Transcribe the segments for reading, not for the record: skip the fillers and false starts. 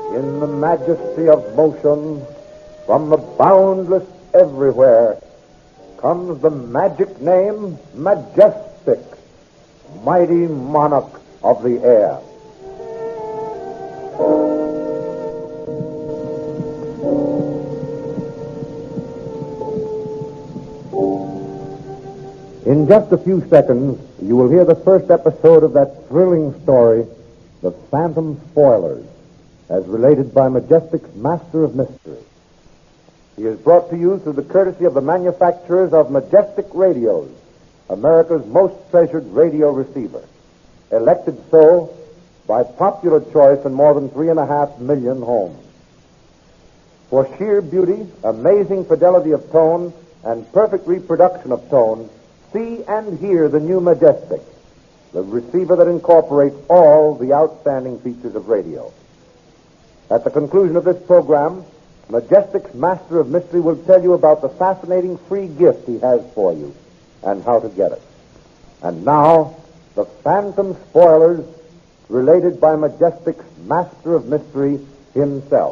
In the majesty of motion, from the boundless everywhere, comes the magic name Majestic, mighty monarch of the air. In just a few seconds, you will hear the first episode of that thrilling story, The Phantom Spoilers, as related by Majestic's Master of Mystery. He is brought to you through the courtesy of the manufacturers of Majestic Radios, America's most treasured radio receiver, elected so by popular choice in more than 3.5 million homes. For sheer beauty, amazing fidelity of tone, and perfect reproduction of tone, see and hear the new Majestic, the receiver that incorporates all the outstanding features of radio. At the conclusion of this program, Majestic's Master of Mystery will tell you about the fascinating free gift he has for you and how to get it. And now, The Phantom Spoilers, related by Majestic's Master of Mystery himself.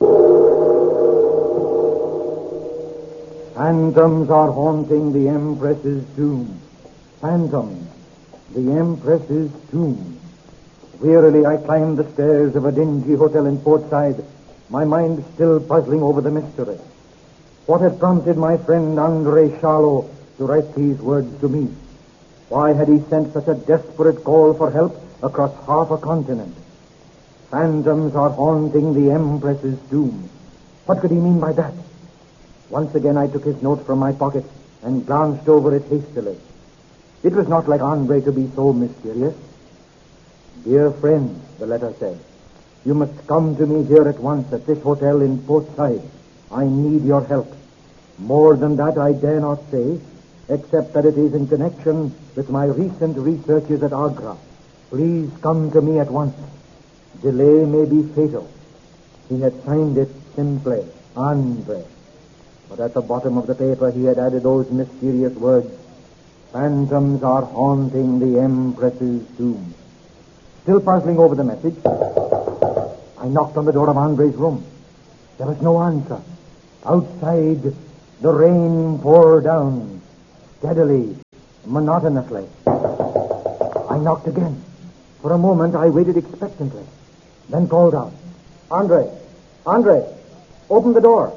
Phantoms are haunting the Empress's tomb. Phantoms, the Empress's tomb. Wearily I climbed the stairs of a dingy hotel in Portside, my mind still puzzling over the mystery. What had prompted my friend Andre Charlot to write these words to me? Why had he sent such a desperate call for help across half a continent? Phantoms are haunting the Empress's tomb. What could he mean by that? Once again I took his note from my pocket and glanced over it hastily. It was not like Andre to be so mysterious. Dear friend, the letter said, you must come to me here at once at this hotel in Portside. I need your help. More than that I dare not say, except that it is in connection with my recent researches at Agra. Please come to me at once. Delay may be fatal. He had signed it simply, Andre. But at the bottom of the paper he had added those mysterious words, Phantoms are haunting the Empress's tomb. Still puzzling over the message, I knocked on the door of Andre's room. There was no answer. Outside, the rain poured down, steadily, monotonously. I knocked again. For a moment, I waited expectantly, then called out, Andre, open the door.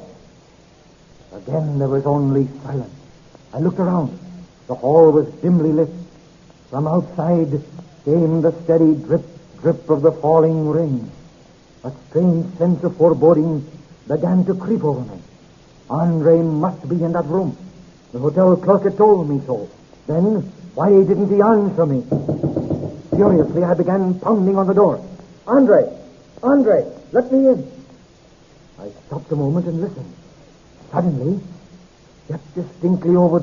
Again, there was only silence. I looked around. The hall was dimly lit. From outside came the steady drip, drip of the falling rain. A strange sense of foreboding began to creep over me. Andre must be in that room. The hotel clerk had told me so. Then, why didn't he answer me? Furiously, I began pounding on the door. Andre, let me in. I stopped a moment and listened. Suddenly, yet distinctly over